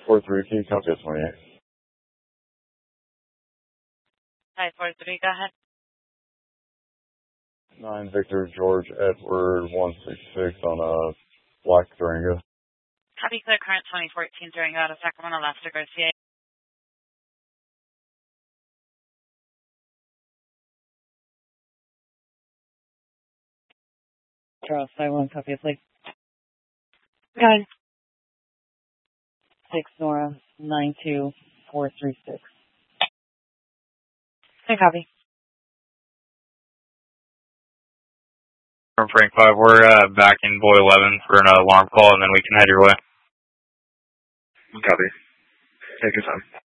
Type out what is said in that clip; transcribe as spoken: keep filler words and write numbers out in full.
four three, can you copy at twenty-eight? Hi, four three, go ahead. nine Victor George Edward one six six on a black Durango. Copy, clear current twenty fourteen Durango out of Sacramento, left to Garcia. Charles, five one, copy, please. Guys. six Nora, nine two four three six. Hey, copy. From Frank five, we're uh, back in Boy eleven for an alarm call, and then we can head your way. Copy. Take your time.